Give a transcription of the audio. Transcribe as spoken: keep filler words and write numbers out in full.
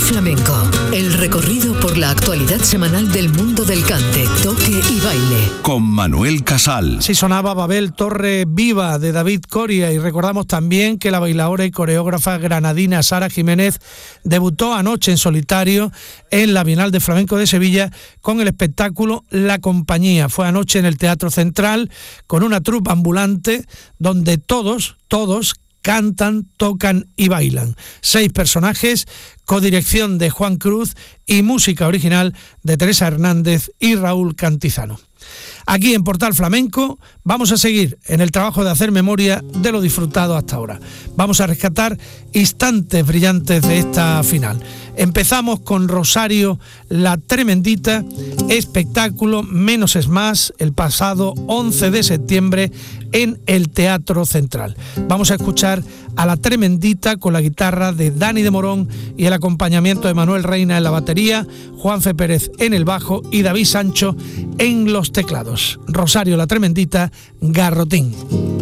Flamenco, el recorrido por la actualidad semanal del mundo del cante, toque y baile. Con Manuel Casal. Sí, sonaba Babel Torre Viva de David Coria, y recordamos también que la bailaora y coreógrafa granadina Sara Jiménez debutó anoche en solitario en la Bienal de Flamenco de Sevilla con el espectáculo La Compañía. Fue anoche en el Teatro Central con una troupe ambulante donde todos, todos cantan, tocan y bailan. Seis personajes, codirección de Juan Cruz y música original de Teresa Hernández y Raúl Cantizano. Aquí en Portal Flamenco vamos a seguir en el trabajo de hacer memoria de lo disfrutado hasta ahora. Vamos a rescatar instantes brillantes de esta final. Empezamos con Rosario La Tremendita, espectáculo Menos es Más, el pasado once de septiembre en el Teatro Central. Vamos a escuchar a La Tremendita con la guitarra de Dani de Morón y el acompañamiento de Manuel Reina en la batería, Juanfe Pérez en el bajo y David Sancho en los teclados. Rosario La Tremendita, Garrotín.